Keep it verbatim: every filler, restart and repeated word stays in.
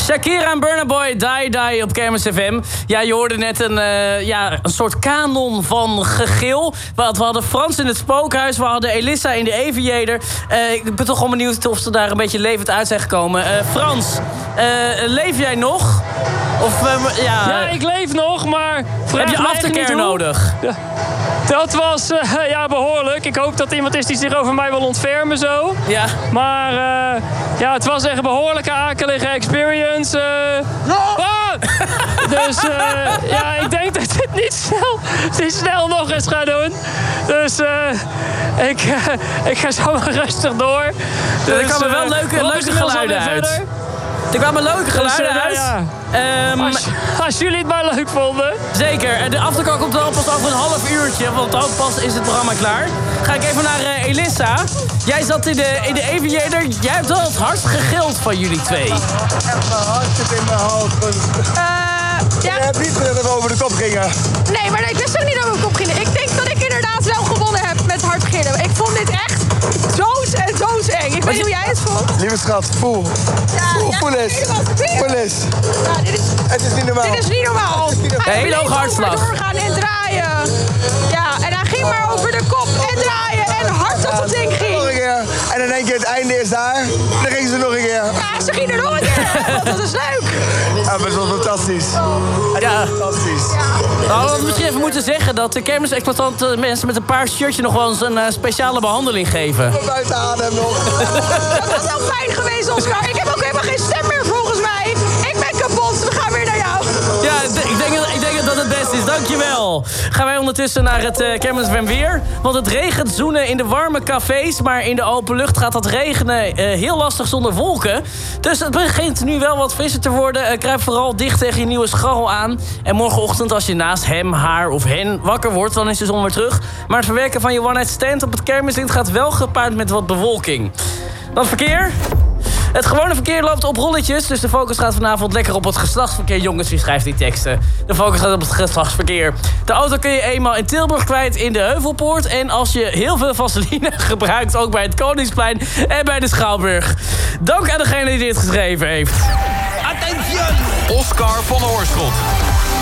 Shakira en Burna Boy, Die Die op Kermis F M. Ja, je hoorde net een, uh, ja, een soort kanon van gegil. We hadden Frans in het Spookhuis, we hadden Elissa in de Aviator. Uh, ik ben toch wel benieuwd of ze daar een beetje levend uit zijn gekomen. Uh, Frans, uh, leef jij nog? Of, uh, ja, ja, ik leef nog, maar... Heb je aftercare nodig? Ja, dat was uh, ja, behoorlijk. Ik hoop dat er iemand is die zich over mij wil ontfermen zo. Ja. Maar uh, ja, het was echt een behoorlijke akelige experience. Uh, ah! Dus uh, ja, ik denk dat ik dit niet snel, niet snel nog eens ga doen. Dus uh, ik, uh, ik ga zo maar rustig door. Dus, er kwamen wel leuke, uh, leuke geluiden uit. Verder. Er kwamen leuke geluiden dus, uh, uit. Ja. Um, als, als jullie het maar leuk vonden. Zeker. De aftercall komt wel pas over een half uurtje. Want dan pas is het programma klaar. Ga ik even naar uh, Elissa. Jij zat in de, in de Aviator. Jij hebt wel het hardst gegild van jullie twee. Echt mijn hartstikke in mijn hoofd. Uh, ja. Je hebt niet dat we over de kop gingen. Nee, maar ik wist ook niet dat we over de kop gingen. Ik denk dat ik inderdaad wel gewonnen heb met hard gillen. Ik vond dit echt dood en doodseng. Ik weet niet hoe jij het vond. Lieve schat, voel. Ja, voel, ja, voel eens. Voel eens. Ja, dit is, het is niet normaal. Dit is niet normaal. Is niet normaal. Hij hele hoge hartslag. doorgaan en draaien. Ja, en hij ging maar over de kop en draaien en hard op het ding ging. Nog een keer. En dan denk je, het einde is daar. Dan ging ze nog een keer. Ja, ze ging er nog een keer. Want dat is leuk. Ja, maar het was fantastisch. Ja. Fantastisch. Nou, we hadden misschien even moeten zeggen dat de kermisexploitanten mensen met een paar shirtje nog wel eens een uh, speciale behandeling geven. Buiten adem nog. Dat was wel fijn geweest, Oscar. Ik heb ook helemaal geen stem meer volgens mij. Ik ben kapot. We gaan weer naar jou. Ja, ik denk, ik denk dat het best is. Dankjewel. Gaan wij ondertussen naar het uh, Kermis F M weer. Want het regent zoenen in de warme cafés. Maar in de open lucht gaat dat regenen uh, heel lastig zonder wolken. Dus het begint nu wel wat frisser te worden. Uh, kruip vooral dicht tegen je nieuwe scharrel aan. En morgenochtend als je naast hem, haar of hen wakker wordt, dan is de zon weer terug. Maar het verwerken van je one-night stand op het kermislint gaat wel gepaard met wat bewolking. Dan verkeer. Het gewone verkeer loopt op rolletjes, dus de focus gaat vanavond lekker op het geslachtsverkeer. Jongens, wie schrijft die teksten? De focus gaat op het geslachtsverkeer. De auto kun je eenmaal in Tilburg kwijt in de Heuvelpoort. En als je heel veel vaseline gebruikt, ook bij het Koningsplein en bij de Schouwburg. Dank aan degene die dit geschreven heeft. Attention! Oscar van Oorschot.